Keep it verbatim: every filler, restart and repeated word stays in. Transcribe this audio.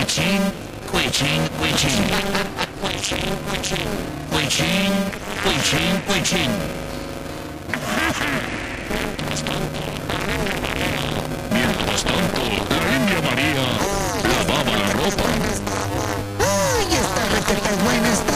Cuichín, cuichín, cuichín. Cuichín, cuichín. Cuichín, cuichín, cuichín. Mientras tanto, la India María lavaba la ropa. ¡Ay, esta receta buena está!